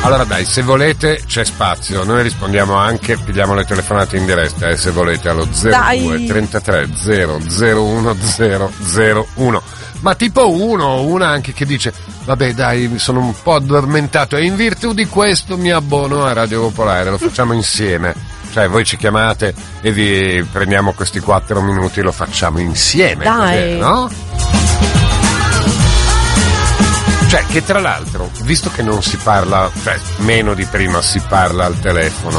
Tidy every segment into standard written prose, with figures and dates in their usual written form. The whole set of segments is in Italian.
Allora dai, se volete c'è spazio, noi rispondiamo anche, pigliamo le telefonate in diretta, se volete allo 02 33 001 001. Ma tipo una anche che dice vabbè dai, mi sono un po' addormentato e in virtù di questo mi abbono a Radio Popolare, lo facciamo insieme. Cioè voi ci chiamate e vi prendiamo questi 4 minuti, lo facciamo insieme, dai. No? Cioè che tra l'altro, visto che non si parla, cioè meno di prima si parla al telefono,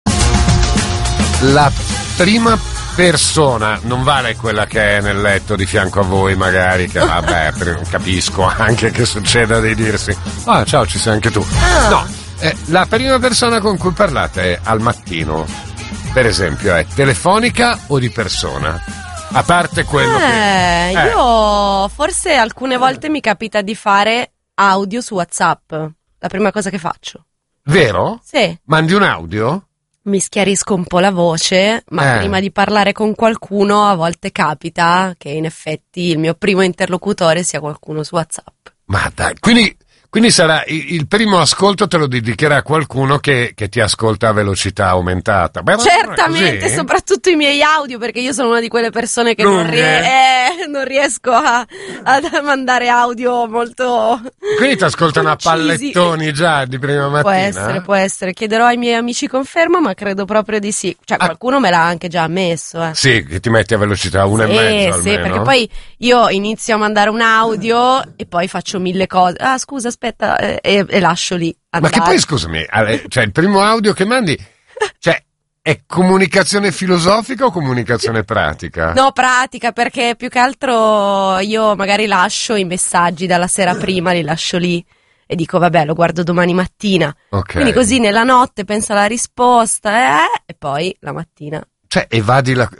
la prima persona non vale quella che è nel letto di fianco a voi magari, che vabbè, capisco anche che succeda di dirsi ah ciao, ci sei anche tu. No, la prima persona con cui parlate al mattino, per esempio, è telefonica o di persona? A parte quello che... Io forse alcune volte mi capita di fare audio su WhatsApp, la prima cosa che faccio. Vero? Sì. Mandi un audio? Mi schiarisco un po' la voce, ma prima di parlare con qualcuno a volte capita che in effetti il mio primo interlocutore sia qualcuno su WhatsApp. Ma dai, quindi sarà il primo ascolto te lo dedicherà a qualcuno che ti ascolta a velocità aumentata. Beh, certamente, soprattutto i miei audio, perché io sono una di quelle persone che non riesco a mandare audio molto. Quindi ti ascoltano a pallettoni già di prima mattina? Può essere. Chiederò ai miei amici conferma, ma credo proprio di sì. Cioè qualcuno me l'ha anche già ammesso. Sì, che ti metti a velocità 1,5 almeno. Sì, perché poi io inizio a mandare un audio e poi faccio 1000 cose. Ah, scusa, aspetta, e lascio lì andare. Ma che poi, scusami, cioè il primo audio che mandi, cioè è comunicazione filosofica o comunicazione pratica? No, pratica, perché più che altro io magari lascio i messaggi dalla sera prima, li lascio lì e dico vabbè, lo guardo domani mattina. Okay. Quindi così nella notte penso alla risposta e poi la mattina. Cioè evadi la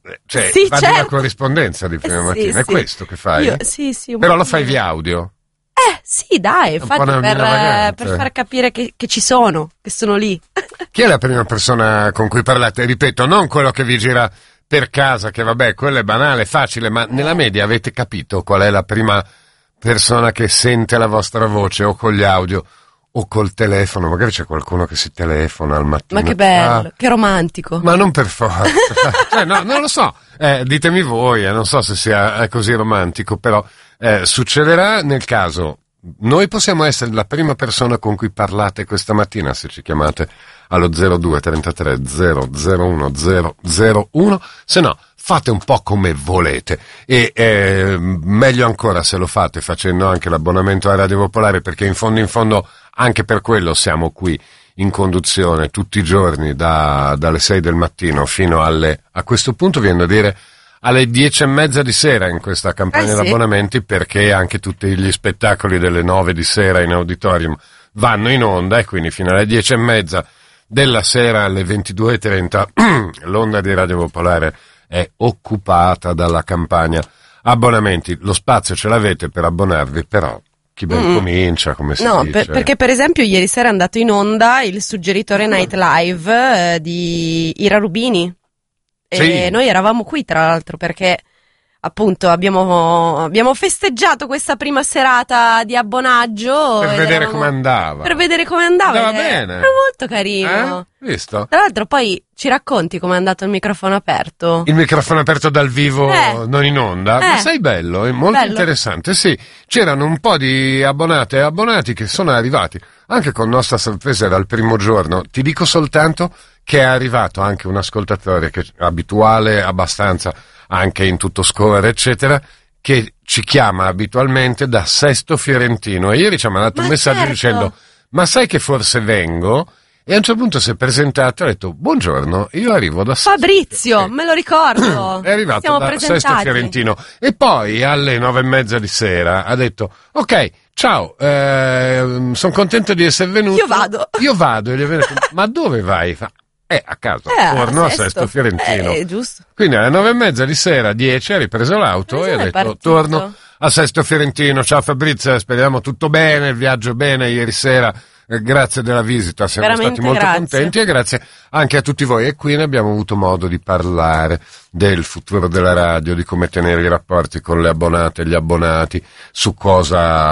certo. corrispondenza di prima mattina, sì. È questo che fai? Sì, però lo fai via audio? Sì, dai, infatti per far capire che ci sono, che sono lì. Chi è la prima persona con cui parlate? Ripeto, non quello che vi gira per casa, che vabbè, quello è banale, facile, ma nella media avete capito qual è la prima persona che sente la vostra voce o con gli audio o col telefono? Magari c'è qualcuno che si telefona al mattino. Ma che bello, che romantico. Ma non per forza. Cioè, no, non lo so, ditemi voi, non so se sia così romantico, però succederà nel caso. Noi possiamo essere la prima persona con cui parlate questa mattina se ci chiamate allo 02 33 001 001, se no fate un po' come volete e meglio ancora se lo fate facendo anche l'abbonamento a Radio Popolare, perché in fondo anche per quello siamo qui in conduzione tutti i giorni dalle 6 del mattino fino a questo punto viene a dire alle 10:30 di sera in questa campagna di abbonamenti, perché anche tutti gli spettacoli delle 9 di sera in auditorium vanno in onda e quindi fino alle 10:30 della sera alle 22:30 l'onda di Radio Popolare è occupata dalla campagna abbonamenti. Lo spazio ce l'avete per abbonarvi, però chi ben comincia, come si dice. No, perché per esempio ieri sera è andato in onda il suggeritore Night Live di Ira Rubini. E noi eravamo qui tra l'altro perché appunto abbiamo festeggiato questa prima serata di abbonaggio per vedere come andava. Andava bene. Era molto carino. Visto? Tra l'altro poi ci racconti com'è andato il microfono aperto? Il microfono aperto dal vivo, non in onda? Ma sai, bello, è molto interessante. Sì, c'erano un po' di abbonate e abbonati che sono arrivati, anche con nostra sorpresa dal primo giorno. Ti dico soltanto che è arrivato anche un ascoltatore che abituale abbastanza anche in Tutto Scorre eccetera, che ci chiama abitualmente da Sesto Fiorentino e ieri ci ha mandato un messaggio dicendo ma sai che forse vengo? E a un certo punto si è presentato e ha detto buongiorno, io arrivo da Fabrizio, me lo ricordo. È arrivato da Sesto Fiorentino e poi alle 9:30 di sera ha detto ok, ciao, sono contento di essere venuto. Io vado e gli ho detto ma dove vai? A caso, torno a Sesto Fiorentino. Giusto. Quindi alle 9:30 di sera, 10, ha ripreso l'auto e ha detto torno a Sesto Fiorentino. Ciao Fabrizio, speriamo tutto bene, il viaggio bene ieri sera. Grazie della visita, siamo veramente stati molto contenti e grazie anche a tutti voi. E qui ne abbiamo avuto modo di parlare del futuro della radio, di come tenere i rapporti con le abbonate e gli abbonati, su cosa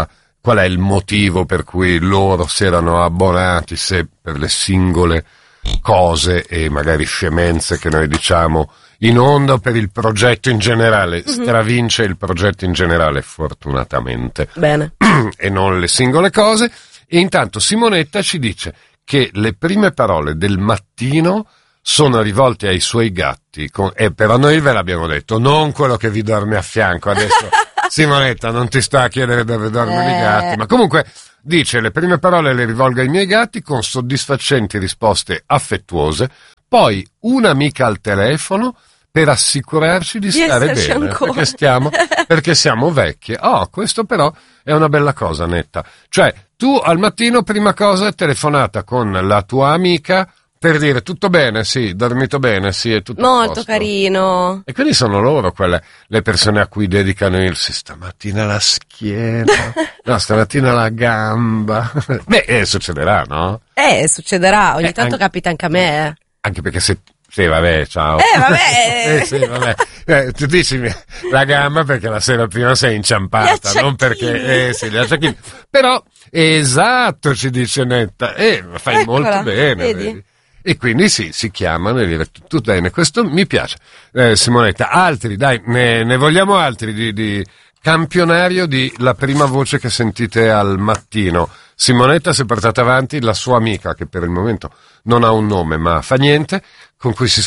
qual è il motivo per cui loro si erano abbonati, se per le singole cose e magari scemenze che noi diciamo in onda, per il progetto in generale. Stravince il progetto in generale, fortunatamente. Bene. E non le singole cose. E intanto Simonetta ci dice che le prime parole del mattino sono rivolte ai suoi gatti, però noi ve l'abbiamo detto, non quello che vi dorme a fianco. Adesso Simonetta, non ti sto a chiedere dove dormono i gatti, ma comunque dice: le prime parole le rivolgo ai miei gatti con soddisfacenti risposte affettuose, poi un'amica al telefono per assicurarci di stare bene, perché siamo vecchie. Oh, questo però è una bella cosa, Netta. Cioè, tu al mattino, prima cosa, telefonata con la tua amica per dire: tutto bene, sì, dormito bene, sì, è tutto molto posto. Carino. E quindi sono loro le persone a cui dedicano il sì, stamattina la schiena, no, stamattina la gamba. Beh, succederà, no? Succederà, ogni tanto capita anche a me. Anche perché sì, vabbè, ciao. Vabbè. Sì, vabbè. Tu dici la gamba perché la sera prima sei inciampata, non perché gli acciacchini. Però, esatto, ci dice Netta, fai Eccola, molto bene, vedi? E quindi sì, si chiamano e dire tutto bene. Questo mi piace. Simonetta, altri, dai, ne vogliamo altri di campionario di la prima voce che sentite al mattino. Simonetta si è portata avanti la sua amica, che per il momento non ha un nome, ma fa niente, con cui si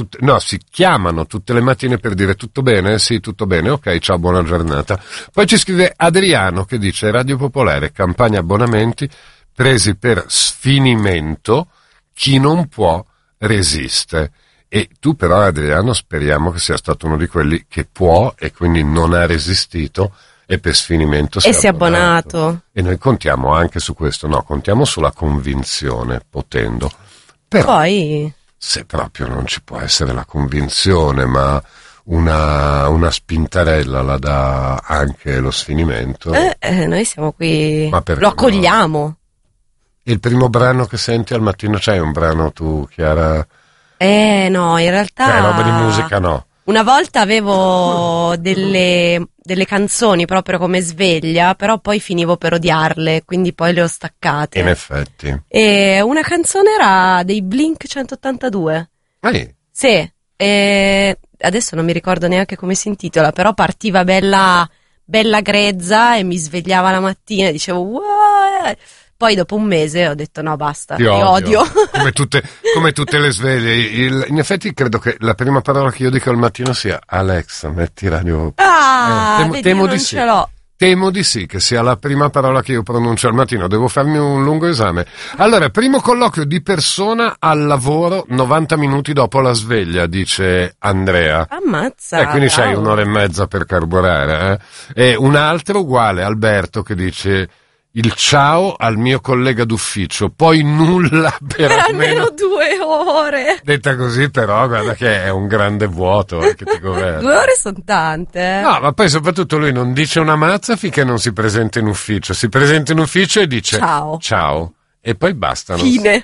chiamano tutte le mattine per dire tutto bene? Sì, tutto bene, ok, ciao, buona giornata. Poi ci scrive Adriano che dice: Radio Popolare, campagna abbonamenti presi per sfinimento, chi non può resiste. E tu però, Adriano, speriamo che sia stato uno di quelli che può e quindi non ha resistito e per sfinimento si è abbonato. E noi contiamo anche su questo, contiamo sulla convinzione, potendo. Però, poi, se proprio non ci può essere la convinzione, ma una spintarella la dà anche lo sfinimento. Noi siamo qui, lo accogliamo. No? Il primo brano che senti al mattino, c'hai un brano tu, Chiara? No, in realtà... roba di musica no. Una volta avevo delle canzoni proprio come sveglia, però poi finivo per odiarle, quindi poi le ho staccate. In effetti. E una canzone era dei Blink 182. Sì, e adesso non mi ricordo neanche come si intitola, però partiva bella grezza e mi svegliava la mattina e dicevo wow! Poi dopo un mese ho detto no, basta, ti odio. Come tutte le sveglie. In effetti credo che la prima parola che io dico al mattino sia: Alexa, metti radio. Temo di sì. Temo di sì, che sia la prima parola che io pronuncio al mattino. Devo farmi un lungo esame. Allora, primo colloquio di persona al lavoro 90 minuti dopo la sveglia, dice Andrea. Ammazza. Quindi c'hai un'ora e mezza per carburare. E un altro uguale, Alberto, che dice: il ciao al mio collega d'ufficio, poi nulla per almeno 2 ore. Detta così, però, guarda che è un grande vuoto che ti governa. 2 ore sono tante. No, ma poi soprattutto lui non dice una mazza finché non si presenta in ufficio. Si presenta in ufficio e dice ciao. E poi basta. Fine.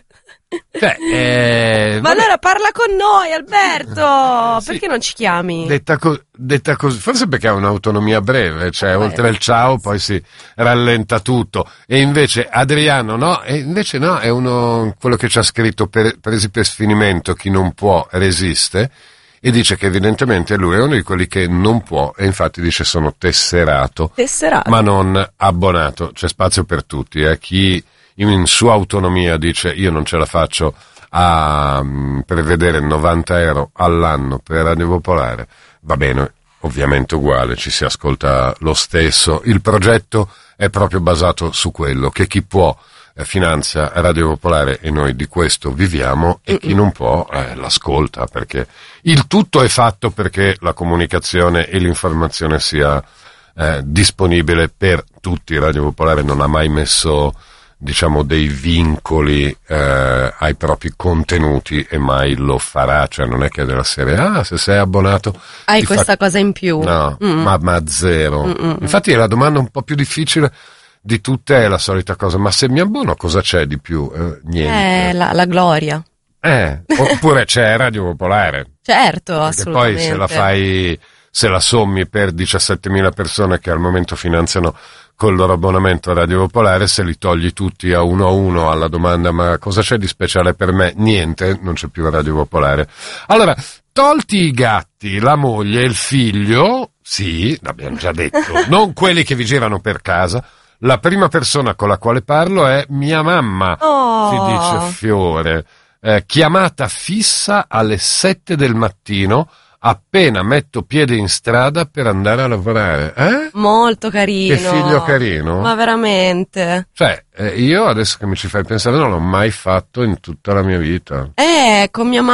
Ma allora parla con noi, Alberto. Sì. Perché non ci chiami? Detta così, forse perché ha un'autonomia breve, cioè oltre al ciao poi si rallenta tutto. E invece Adriano no, è quello che ci ha scritto presi per sfinimento, chi non può resiste, e dice che evidentemente lui è uno di quelli che non può, e infatti dice: sono tesserato. Ma non abbonato. C'è spazio per tutti, chi in sua autonomia dice: io non ce la faccio a prevedere 90 euro all'anno per Radio Popolare, va bene, ovviamente uguale, ci si ascolta lo stesso. Il progetto è proprio basato su quello, che chi può finanzia Radio Popolare e noi di questo viviamo, e chi non può l'ascolta, perché il tutto è fatto perché la comunicazione e l'informazione sia disponibile per tutti. Radio Popolare non ha mai messo dei vincoli ai propri contenuti e mai lo farà, cioè non è che della serie se sei abbonato hai questa cosa in più. No, ma zero. Infatti la domanda un po' più difficile di tutte è la solita cosa: ma se mi abbono cosa c'è di più? Niente. La gloria. Oppure c'è Radio Popolare. Certo, perché assolutamente. poi se la sommi per 17.000 persone che al momento finanziano col loro abbonamento a Radio Popolare, se li togli tutti a uno alla domanda ma cosa c'è di speciale per me? Niente, non c'è più Radio Popolare. Allora, tolti i gatti, la moglie, il figlio, sì, l'abbiamo già detto, non quelli che vi girano per casa, la prima persona con la quale parlo è mia mamma, si dice Fiore, chiamata fissa alle 7 del mattino, appena metto piede in strada per andare a lavorare. Molto carino. Che figlio carino. Ma veramente. Cioè, io adesso che mi ci fai pensare non l'ho mai fatto in tutta la mia vita. Con mia mamma